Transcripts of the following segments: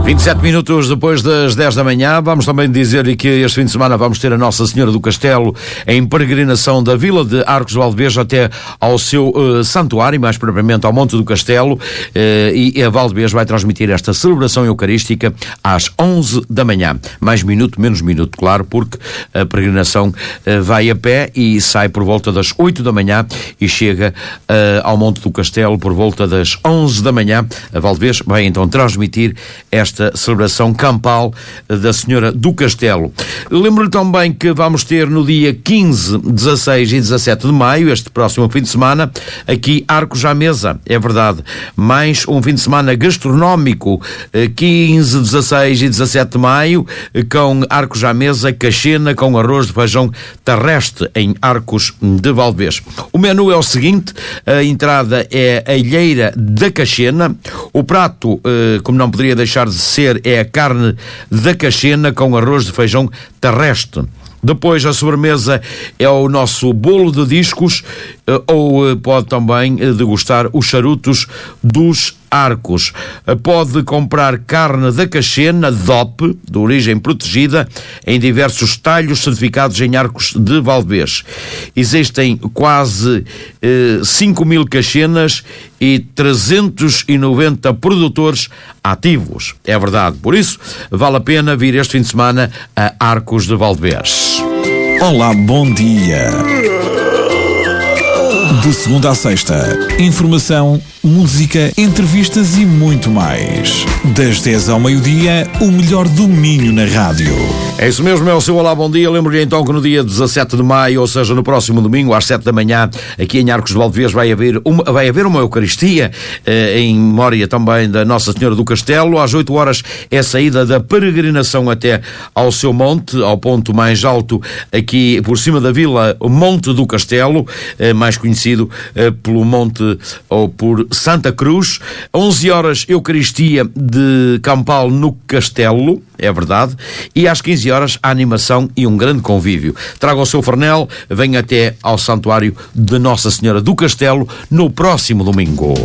27 minutos depois das 10 da manhã, vamos também dizer que este fim de semana vamos ter a Nossa Senhora do Castelo em peregrinação da Vila de Arcos de Valdevez até ao seu santuário, mais propriamente ao Monte do Castelo, e a Valdevez vai transmitir esta celebração eucarística às 11 da manhã. Mais minuto, menos minuto, claro, porque a peregrinação vai a pé e sai por volta das 8 da manhã e chega ao Monte do Castelo por volta das 11 da manhã. A Valdevez vai então transmitir esta celebração campal da Senhora do Castelo. Lembro-lhe também que vamos ter no dia 15, 16 e 17 de maio, este próximo fim de semana, aqui Arcos à Mesa, é verdade, mais um fim de semana gastronómico, 15, 16 e 17 de maio, com Arcos à Mesa, cachena com arroz de feijão terrestre em Arcos de Valdevez. O menu é o seguinte: a entrada é a alheira da cachena, o prato, como não poderia deixar de ser, é a carne da cachena com arroz de feijão terrestre. Depois a sobremesa é o nosso bolo de discos, ou pode também degustar os charutos dos Arcos. Pode comprar carne da cachena DOP, de origem protegida, em diversos talhos certificados em Arcos de Valdevez. Existem quase 5.000 cachenas e 390 produtores ativos. É verdade. Por isso, vale a pena vir este fim de semana a Arcos de Valdevez. Olá, bom dia. De segunda à sexta, informação, música, entrevistas e muito mais. Das 10 ao meio-dia, o melhor do Minho na rádio. É isso mesmo, é o seu Olá, bom dia. Lembro-lhe então que no dia 17 de maio, ou seja, no próximo domingo, às 7 da manhã, aqui em Arcos de Valdevez vai haver uma Eucaristia, em memória também da Nossa Senhora do Castelo. Às 8 horas é a saída da peregrinação até ao seu monte, ao ponto mais alto aqui por cima da vila, o Monte do Castelo, mais conhecido pelo Monte ou por Santa Cruz. 11 horas Eucaristia de Campal no Castelo, é verdade, e às 15 horas a animação e um grande convívio. Traga o seu farnel, venha até ao Santuário de Nossa Senhora do Castelo no próximo domingo.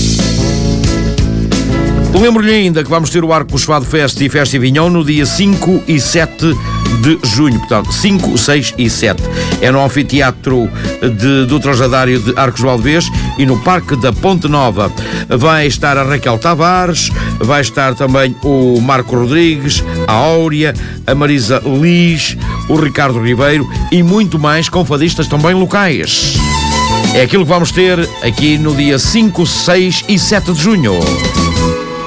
Lembro-lhe ainda que vamos ter o Arcos Fado Fest e Festa e Vinhão no dia 5 e 7 de junho, portanto 5, 6 e 7. É no anfiteatro do Trajadário de Arcos de Valdevez e no Parque da Ponte Nova. Vai estar a Raquel Tavares, vai estar também o Marco Rodrigues, a Áurea, a Marisa Liz, o Ricardo Ribeiro e muito mais, com fadistas também locais. É aquilo que vamos ter aqui no dia 5, 6 e 7 de junho.